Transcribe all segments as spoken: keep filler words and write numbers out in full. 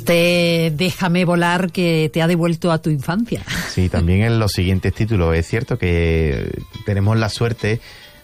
este Déjame volar que te ha devuelto a tu infancia. Sí, también en los siguientes títulos. Es cierto que tenemos la suerte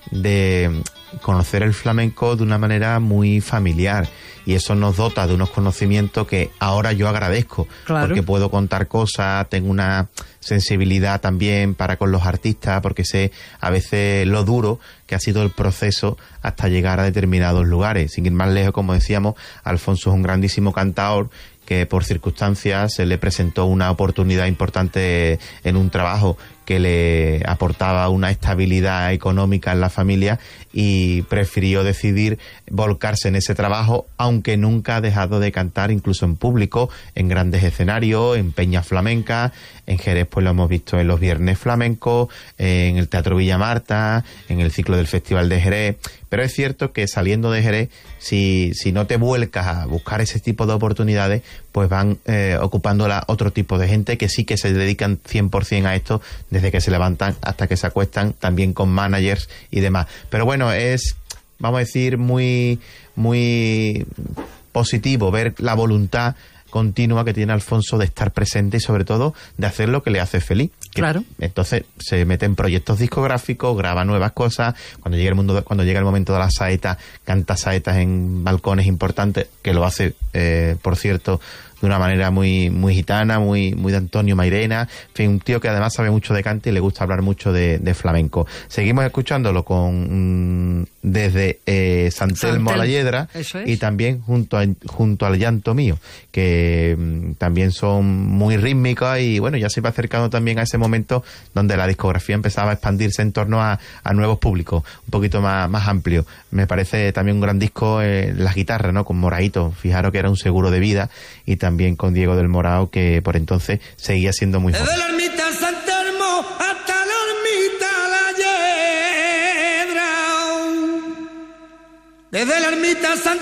de conocer el flamenco de una manera muy familiar y eso nos dota de unos conocimientos que ahora yo agradezco, claro, porque puedo contar cosas, tengo una sensibilidad también para con los artistas, porque sé a veces lo duro que ha sido el proceso hasta llegar a determinados lugares. Sin ir más lejos, como decíamos, Alfonso es un grandísimo cantador que por circunstancias se le presentó una oportunidad importante en un trabajo que le aportaba una estabilidad económica en la familia y prefirió decidir volcarse en ese trabajo, aunque nunca ha dejado de cantar, incluso en público, en grandes escenarios, en peñas flamencas. En Jerez pues lo hemos visto en los viernes flamencos, en el Teatro Villa Marta, en el ciclo del Festival de Jerez. Pero es cierto que saliendo de Jerez, si, si no te vuelcas a buscar ese tipo de oportunidades, pues van eh, ocupándola otro tipo de gente que sí que se dedican cien por ciento a esto, desde que se levantan hasta que se acuestan, también con managers y demás. Pero bueno, es, vamos a decir, muy, muy positivo ver la voluntad continua que tiene Alfonso de estar presente y sobre todo de hacer lo que le hace feliz. Claro. Entonces se mete en proyectos discográficos, graba nuevas cosas. Cuando llega el mundo, cuando llega el momento de las saetas, canta saetas en balcones importantes, que lo hace, eh, por cierto, de una manera muy muy gitana, muy muy de Antonio Mairena. En fin, un tío que además sabe mucho de cante y le gusta hablar mucho de, de flamenco. Seguimos escuchándolo con mmm, desde eh, San Telmo a la Hiedra, es. Y también junto a, junto al Llanto Mío, que mmm, también son muy rítmicos y bueno, ya se va acercando también a ese momento donde la discografía empezaba a expandirse en torno a, a nuevos públicos, un poquito más, más amplio. Me parece también un gran disco eh, las guitarras, ¿no? Con Moraito, fijaros que era un seguro de vida, y también También con Diego del Morao, que por entonces seguía siendo muy fuerte. Desde la ermita San Telmo hasta la ermita La Hiedra, desde la ermita San